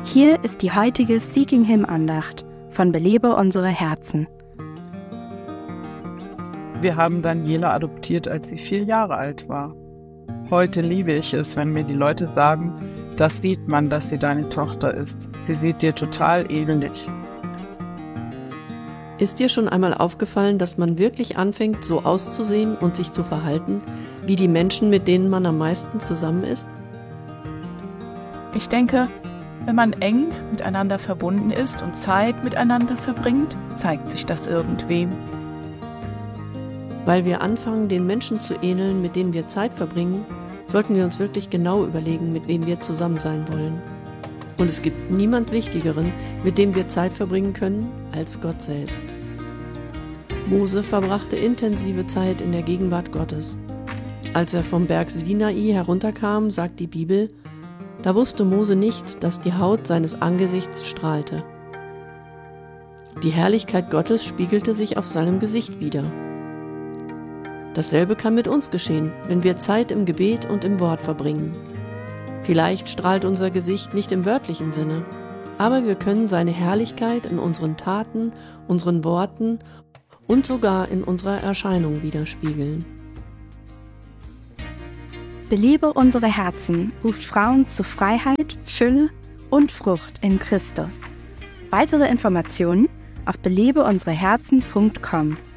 Hier ist die heutige Seeking Him Andacht von Belebe unsere Herzen. Wir haben Daniela adoptiert, als sie 4 Jahre alt war. Heute liebe ich es, wenn mir die Leute sagen, das sieht man, dass sie deine Tochter ist. Sie sieht dir total ähnlich. Ist dir schon einmal aufgefallen, dass man wirklich anfängt, so auszusehen und sich zu verhalten, wie die Menschen, mit denen man am meisten zusammen ist? Ich denke, wenn man eng miteinander verbunden ist und Zeit miteinander verbringt, zeigt sich das irgendwem. Weil wir anfangen, den Menschen zu ähneln, mit denen wir Zeit verbringen, sollten wir uns wirklich genau überlegen, mit wem wir zusammen sein wollen. Und es gibt niemand Wichtigeren, mit dem wir Zeit verbringen können, als Gott selbst. Mose verbrachte intensive Zeit in der Gegenwart Gottes. Als er vom Berg Sinai herunterkam, sagt die Bibel, da wusste Mose nicht, dass die Haut seines Angesichts strahlte. Die Herrlichkeit Gottes spiegelte sich auf seinem Gesicht wider. Dasselbe kann mit uns geschehen, wenn wir Zeit im Gebet und im Wort verbringen. Vielleicht strahlt unser Gesicht nicht im wörtlichen Sinne, aber wir können seine Herrlichkeit in unseren Taten, unseren Worten und sogar in unserer Erscheinung widerspiegeln. Belebe unsere Herzen ruft Frauen zu Freiheit, Fülle und Frucht in Christus. Weitere Informationen auf belebeunsereherzen.com.